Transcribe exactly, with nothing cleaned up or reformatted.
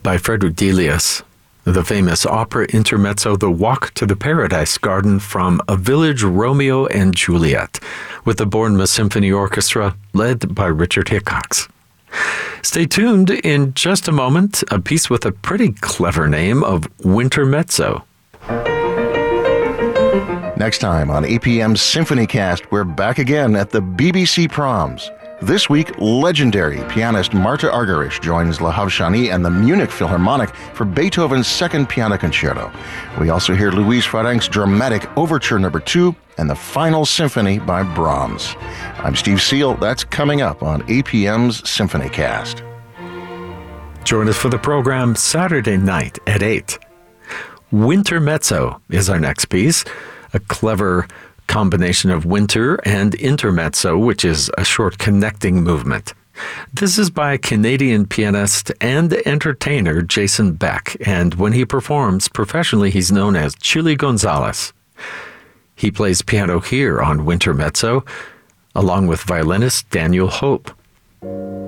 by Frederick Delius. The famous opera intermezzo The Walk to the Paradise Garden from A Village Romeo and Juliet, with the Bournemouth Symphony Orchestra led by Richard Hickox. Stay tuned. In just a moment, a piece with a pretty clever name of Wintermezzo. Next time on A P M's SymphonyCast, we're back again at the B B C Proms. This week, legendary pianist Marta Argerich joins La Havshani and the Munich Philharmonic for Beethoven's Second Piano Concerto. We also hear Louise Fradenk's dramatic Overture Number Two and the Final Symphony by Brahms. I'm Steve Seal. That's coming up on A P M's SymphonyCast. Join us for the program Saturday night at eight. Wintermezzo is our next piece, a clever combination of winter and intermezzo, which is a short connecting movement. This is by Canadian pianist and entertainer Jason Beck, and when he performs professionally, he's known as Chili Gonzalez. He plays piano here on Wintermezzo, along with violinist Daniel Hope.